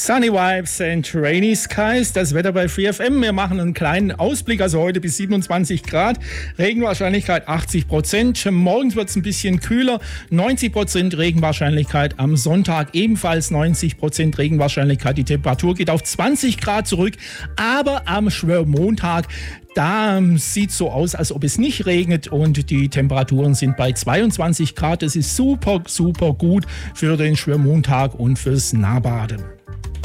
Sunny Vibes and Rainy Skies, das Wetter bei Free FM. Wir machen einen kleinen Ausblick, also heute bis 27 Grad, Regenwahrscheinlichkeit 80%. Morgens wird es ein bisschen kühler, 90% Regenwahrscheinlichkeit am Sonntag, ebenfalls 90% Regenwahrscheinlichkeit. Die Temperatur geht auf 20 Grad zurück, aber am Schwörmontag, da sieht es so aus, als ob es nicht regnet und die Temperaturen sind bei 22 Grad. Das ist super, super gut für den Schwörmontag und fürs Nahbaden.